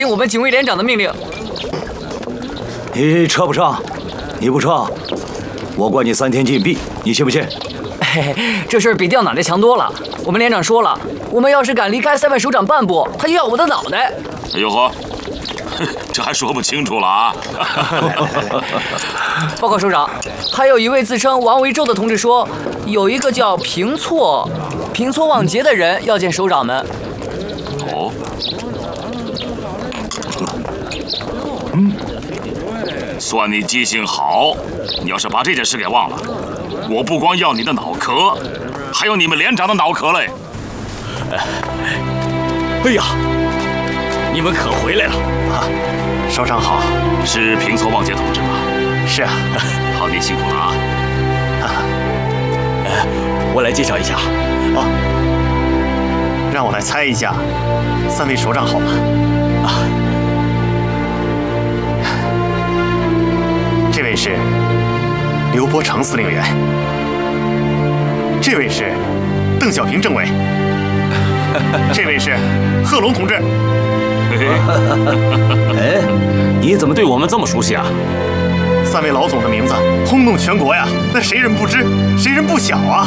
听我们警卫连长的命令。 你撤不撤？你不撤，我关你3天禁闭，你信不信？ 嘿嘿，这事儿比掉脑袋强多了。我们连长说了，我们要是敢离开3位首长半步，他就要我的脑袋。 哎呦呵，这还说不清楚了啊！ 报告首长，还有一位自称王维洲的同志说，有一个叫平错望杰的人要见首长们。 哦，算你记性好。你要是把这件事给忘了，我不光要你的脑壳，还有你们连长的脑壳嘞！ 哎呀，你们可回来了！ 首长好， 是平错望杰同志吗？ 是啊。 好，您辛苦了啊！ 我来介绍一下。 哦，让我来猜一下，3位首长好吗？这位是刘伯承司令员，这位是邓小平政委，这位是贺龙同志。 哎，你怎么对我们这么熟悉啊 ？3位老总的名字轰动全国呀，那谁人不知，谁人不晓啊？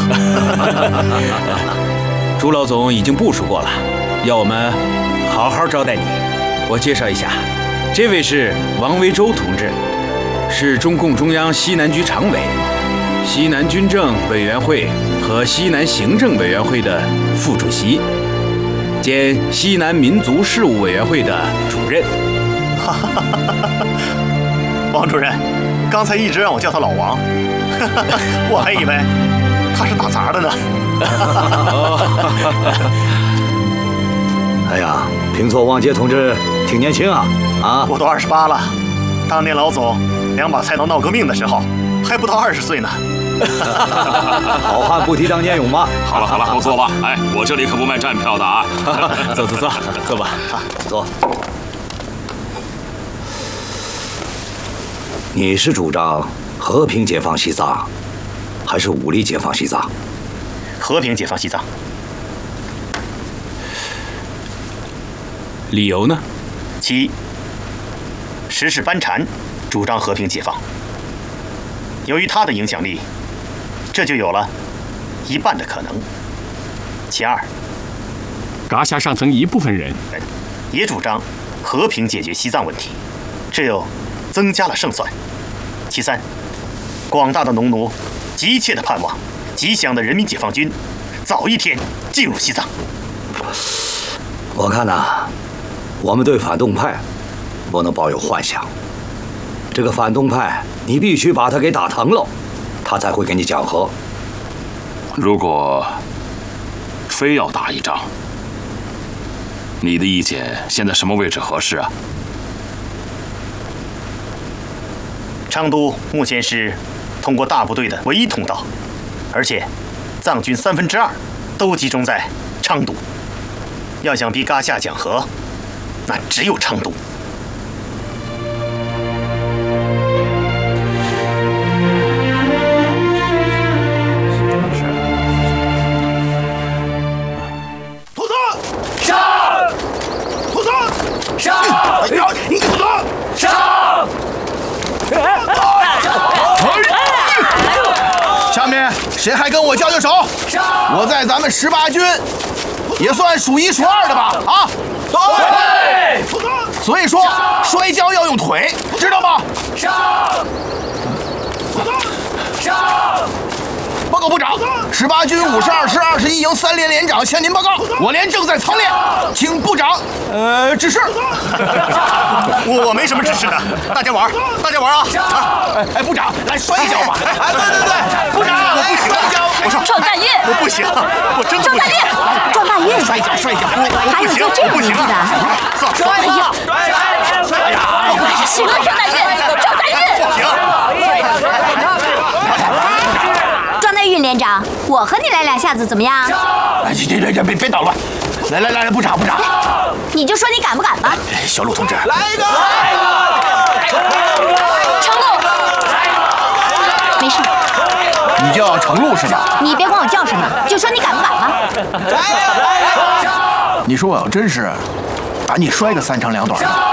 朱老总已经部署过了，要我们好好招待你。我介绍一下，这位是王维洲同志，是中共中央西南局常委、西南军政委员会和西南行政委员会的副主席，兼西南民族事务委员会的主任。 王主任，刚才一直让我叫他老王，我还以为他是打杂的呢。 哎呀，平错望杰同志挺年轻啊！ 我都28了，当年老总2把菜刀闹革命的时候，还不到20岁呢。 好汉不提当年勇嘛。 好了，都坐吧。哎，我这里可不卖站票的啊。 坐吧， 坐。你是主张和平解放西藏，还是武力解放西藏？ 和平解放西藏。 理由呢？ 其一，时事班禅主张和平解放，由于他的影响力，这就有了一半的可能。其二， 噶夏上层一部分人也主张和平解决西藏问题，这又增加了胜算。其三，广大的农奴急切地盼望吉祥的人民解放军早一天进入西藏。 我看呐，我们对反动派不能抱有幻想。这个反动派，你必须把他给打疼了，他才会跟你讲和。 如果非要打一仗，你的意见现在什么位置合适啊？ 昌都目前是通过大部队的唯一通道，而且藏军2/3都集中在昌都。要想逼噶夏讲和，那只有昌都。 土司上，土司上，土司上。下面谁还跟我交手？我在咱们18军也算数1数2的吧？啊，对。所以说摔跤要用腿，知道吗？上。报告部长，18军52师21营3连连长向您报告，我连正在操练，请部长指示。 我没什么指示的，大家玩啊！ 哎，部长来摔跤吧！哎，对，部长来摔跤！ 我说壮大运， 我不行，我真的不行。 壮大运， 摔跤！ 还有叫这个名字的？ 摔跤！ 什么壮大运？壮大运！壮大运连长，我和你来2下子怎么样？ 哎，别捣乱！来，部长！ 你就说你敢不敢吧？ 小陆同志，来一个！ 程璐，没事。 你叫程璐是吧？ 你别管我叫什么，就说你敢不敢吧。 你说我要真是把你摔个三长两短的。